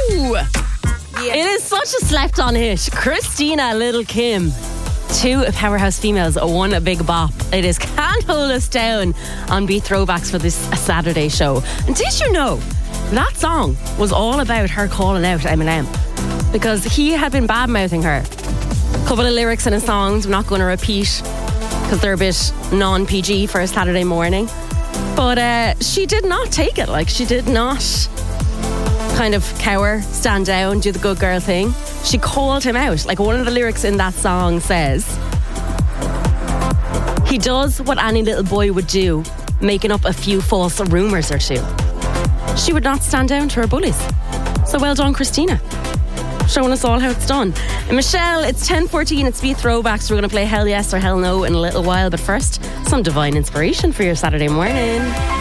Yeah. It is such a slept on hit. Christina, Little Kim. Two powerhouse females, one a big bop. It is Can't Hold Us Down on Beat Throwbacks for this Saturday show. And did you know that song was all about her calling out Eminem? Because he had been bad-mouthing her. A couple of lyrics in a song I'm not going to repeat because they're a bit non-PG for a Saturday morning. But she did not take it. Like, she did not kind of cower, stand down, do the good girl thing. She called him out. Like, one of the lyrics in that song says, he does what any little boy would do, making up a few false rumours or two. She would not stand down to her bullies. So well done, Christina. Showing us all how it's done. And Michelle, it's 10:14, it's Beat Throwbacks. We're going to play Hell Yes or Hell No in a little while. But first, some divine inspiration for your Saturday morning.